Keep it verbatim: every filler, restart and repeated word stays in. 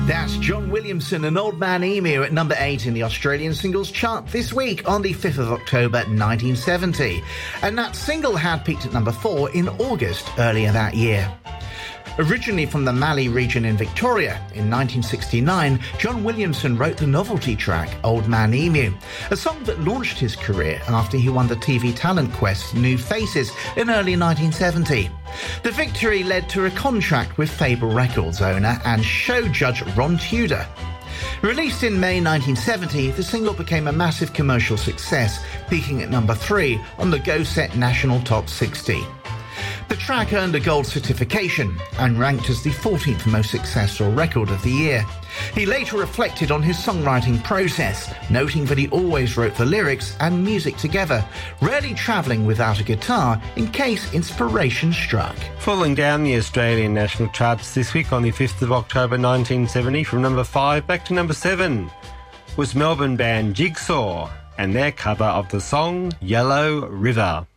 That's John Williamson and Old Man Emu at number eight in the Australian singles chart this week on the fifth of October nineteen seventy. And that single had peaked at number four in August earlier that year. Originally from the Mallee region in Victoria, in nineteen sixty-nine, John Williamson wrote the novelty track Old Man Emu, a song that launched his career after he won the T V talent quest New Faces in early nineteen seventy. The victory led to a contract with Fable Records owner and show judge Ron Tudor. Released in May nineteen seventy, the single became a massive commercial success, peaking at number three on the Go Set National Top sixty. The track earned a gold certification and ranked as the fourteenth most successful record of the year. He later reflected on his songwriting process, noting that he always wrote the lyrics and music together, rarely travelling without a guitar in case inspiration struck. Falling down the Australian national charts this week on the fifth of October nineteen seventy from number five back to number seven was Melbourne band Jigsaw and their cover of the song Yellow River.